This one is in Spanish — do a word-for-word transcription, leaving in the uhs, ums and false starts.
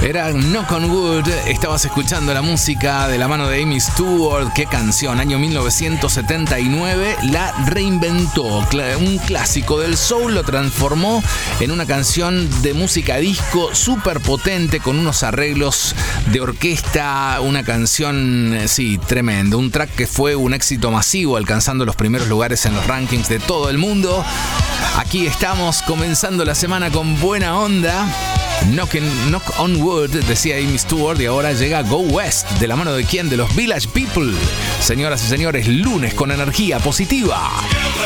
Era Knock on Wood, estabas escuchando la música de la mano de Amy Stewart. Qué canción, año mil novecientos setenta y nueve, la reinventó. Un clásico del soul lo transformó en una canción de música disco súper potente con unos arreglos de orquesta, una canción, sí, tremendo. Un track que fue un éxito masivo, alcanzando los primeros lugares en los rankings de todo el mundo. Aquí estamos comenzando la semana con buena onda. Knock, in, knock on Wood, decía Amy Stewart, y ahora llega Go West, de la mano de quién, de los Village People. Señoras y señores, lunes con energía positiva.